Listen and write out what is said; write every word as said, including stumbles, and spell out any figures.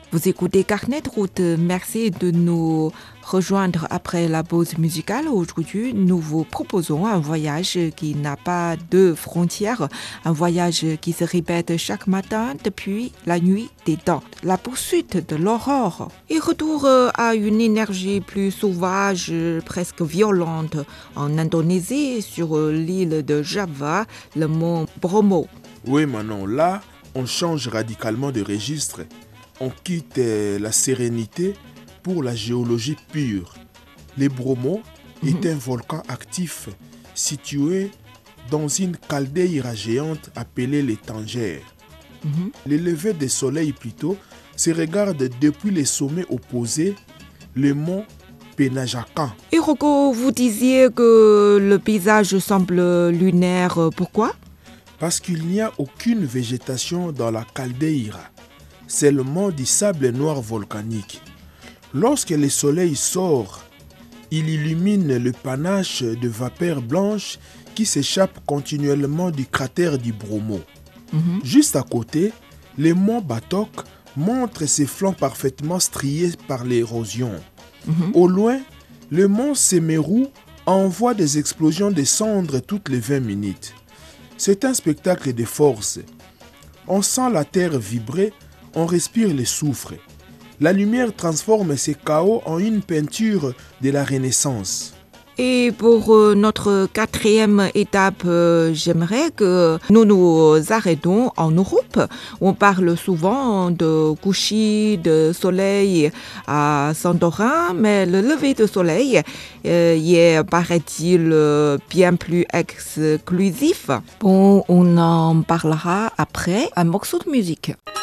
Vous écoutez Carnet de route. Merci de nous rejoindre après la pause musicale. Aujourd'hui, nous vous proposons un voyage qui n'a pas de frontières, un voyage qui se répète chaque matin depuis la nuit des temps. La poursuite de l'aurore et retour à une énergie plus sauvage, presque violente en Indonésie, sur l'île de Java, le mont Bromo. Oui, Manon, là, on change radicalement de registre. On quitte la sérénité pour la géologie pure. Le Bromo mmh. est un volcan actif situé dans une caldeira géante appelée les Tangères. Mmh. Le lever du soleil plutôt se regarde depuis les sommets opposés, le mont Penajakan. Et Rocco, vous disiez que le paysage semble lunaire. Pourquoi ? Parce qu'il n'y a aucune végétation dans la caldeira. Seulement du sable noir volcanique. Lorsque le soleil sort, il illumine le panache de vapeur blanche qui s'échappe continuellement du cratère du Bromo. Mm-hmm. Juste à côté, le mont Batok montre ses flancs parfaitement striés par l'érosion. Mm-hmm. Au loin, le mont Semeru envoie des explosions de cendres toutes les vingt minutes. C'est un spectacle de force. On sent la terre vibrer, on respire le soufre. La lumière transforme ces chaos en une peinture de la Renaissance. Et pour euh, notre quatrième étape, euh, j'aimerais que nous nous arrêtons en Europe. On parle souvent de coucher de soleil à Santorin, mais le lever de soleil euh, y est, paraît-il, bien plus exclusif. Bon, on en parlera après un morceau de musique.